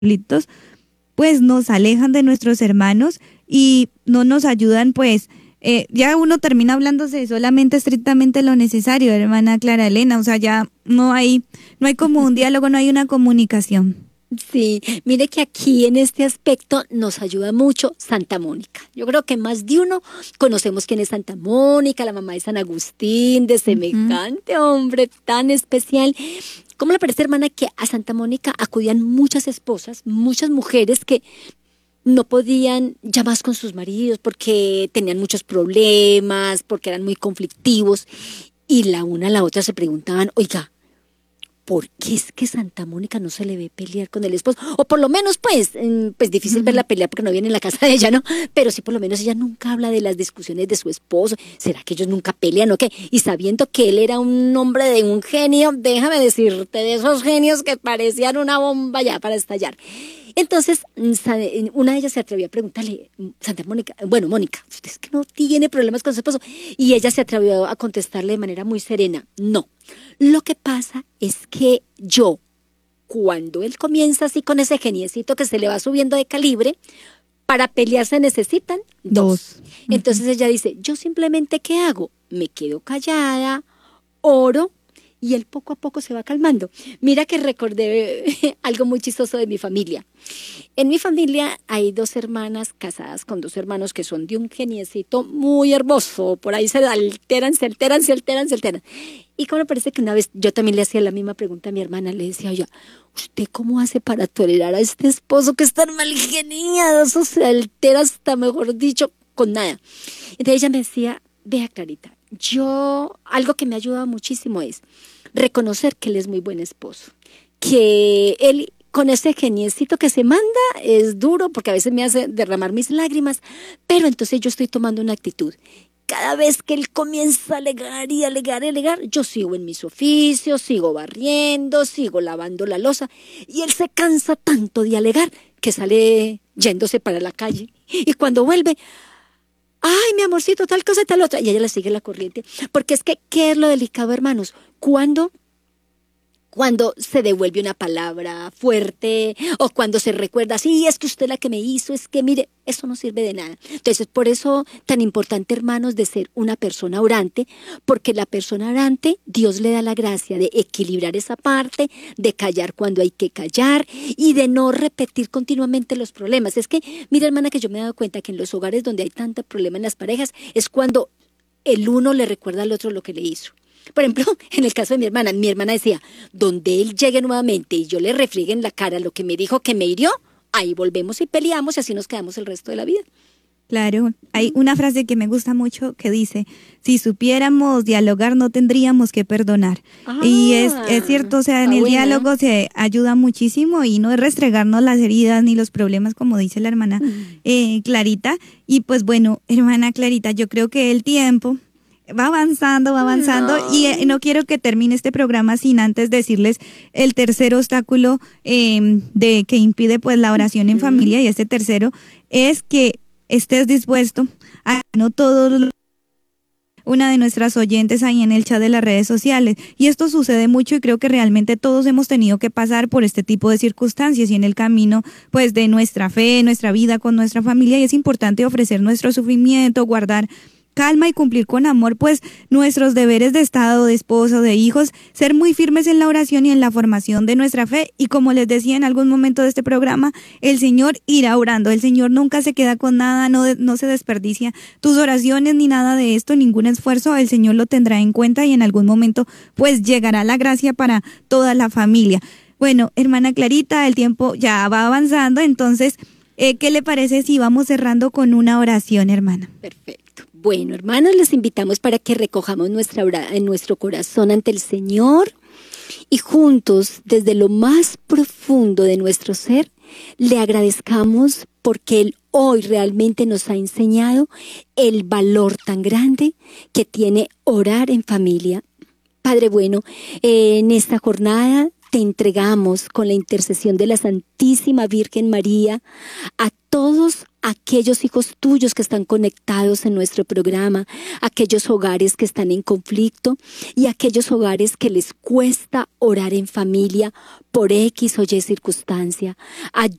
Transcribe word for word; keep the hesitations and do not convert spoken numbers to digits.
conflictos, pues nos alejan de nuestros hermanos y no nos ayudan, pues eh, ya uno termina hablándose solamente estrictamente lo necesario, hermana Clara Elena, o sea, ya no hay, no hay como un diálogo, no hay una comunicación. Sí, mire que aquí en este aspecto nos ayuda mucho Santa Mónica. Yo creo que más de uno conocemos quién es Santa Mónica, la mamá de San Agustín, de semejante uh-huh. hombre tan especial. ¿Cómo le parece, hermana, que a Santa Mónica acudían muchas esposas, muchas mujeres que no podían ya más con sus maridos porque tenían muchos problemas, porque eran muy conflictivos, y la una a la otra se preguntaban, oiga, ¿por qué es que Santa Mónica no se le ve pelear con el esposo? O por lo menos, pues, pues difícil uh-huh. verla pelear porque no viene en la casa de ella, ¿no? Pero sí, por lo menos ella nunca habla de las discusiones de su esposo. ¿Será que ellos nunca pelean o qué? Y sabiendo que él era un hombre de un genio, déjame decirte, de esos genios que parecían una bomba ya para estallar. Entonces, una de ellas se atrevió a preguntarle, Santa Mónica, bueno, Mónica, ¿usted es que no tiene problemas con su esposo? Y ella se atrevió a contestarle de manera muy serena, no. Lo que pasa es que yo, cuando él comienza así con ese geniecito que se le va subiendo de calibre, para pelear se necesitan dos. dos. Entonces uh-huh. ella dice, yo simplemente, ¿qué hago? Me quedo callada, oro, y él poco a poco se va calmando. Mira que recordé algo muy chistoso de mi familia. En mi familia hay dos hermanas casadas con dos hermanos que son de un geniecito muy hermoso. Por ahí se alteran, se alteran, se alteran, se alteran. Y como me parece que una vez yo también le hacía la misma pregunta a mi hermana, le decía, oye, ¿usted cómo hace para tolerar a este esposo que es tan mal geniado? Eso se altera hasta, mejor dicho, con nada. Entonces ella me decía, vea, Clarita, yo, algo que me ha ayudado muchísimo es reconocer que él es muy buen esposo, que él con ese geniecito que se manda es duro porque a veces me hace derramar mis lágrimas, pero entonces yo estoy tomando una actitud. Cada vez que él comienza a alegar y alegar y alegar, yo sigo en mis oficios, sigo barriendo, sigo lavando la loza, y él se cansa tanto de alegar que sale yéndose para la calle, y cuando vuelve, ay, mi amorcito, tal cosa y tal otra, y ella le sigue la corriente, porque es que, ¿qué es lo delicado, hermanos? Cuando, cuando se devuelve una palabra fuerte, o cuando se recuerda, sí, es que usted la que me hizo, es que mire, eso no sirve de nada. Entonces, por eso tan importante, hermanos, de ser una persona orante, porque la persona orante, Dios le da la gracia de equilibrar esa parte, de callar cuando hay que callar, y de no repetir continuamente los problemas. Es que, mira, hermana, que yo me he dado cuenta que en los hogares donde hay tanto problema en las parejas, es cuando el uno le recuerda al otro lo que le hizo. Por ejemplo, en el caso de mi hermana, mi hermana decía, donde él llegue nuevamente y yo le refriegue en la cara lo que me dijo que me hirió, ahí volvemos y peleamos y así nos quedamos el resto de la vida. Claro, hay una frase que me gusta mucho que dice, si supiéramos dialogar no tendríamos que perdonar. Ah, y es, es cierto, o sea, en el buena. diálogo se ayuda muchísimo y no es restregarnos las heridas ni los problemas, como dice la hermana uh-huh. eh, Clarita. Y pues bueno, hermana Clarita, yo creo que el tiempo va avanzando, va avanzando no. y eh, no quiero que termine este programa sin antes decirles el tercer obstáculo eh, de que impide pues la oración en familia, y este tercero es que estés dispuesto a no todos una de nuestras oyentes ahí en el chat de las redes sociales, y esto sucede mucho y creo que realmente todos hemos tenido que pasar por este tipo de circunstancias y en el camino pues de nuestra fe, nuestra vida con nuestra familia, y es importante ofrecer nuestro sufrimiento, guardar calma y cumplir con amor pues nuestros deberes de estado, de esposo, de hijos, ser muy firmes en la oración y en la formación de nuestra fe, y como les decía en algún momento de este programa, el Señor irá orando, el Señor nunca se queda con nada, no, no se desperdicia tus oraciones ni nada de esto, ningún esfuerzo, el Señor lo tendrá en cuenta y en algún momento pues llegará la gracia para toda la familia. Bueno, hermana Clarita, el tiempo ya va avanzando, entonces, eh, ¿qué le parece si vamos cerrando con una oración, hermana? Perfecto. Bueno, hermanos, les invitamos para que recojamos nuestra en nuestro corazón ante el Señor y juntos, desde lo más profundo de nuestro ser, le agradezcamos porque Él hoy realmente nos ha enseñado el valor tan grande que tiene orar en familia. Padre bueno, en esta jornada te entregamos con la intercesión de la Santísima Virgen María a todos a aquellos hijos tuyos que están conectados en nuestro programa, aquellos hogares que están en conflicto y aquellos hogares que les cuesta orar en familia por X o Y circunstancia.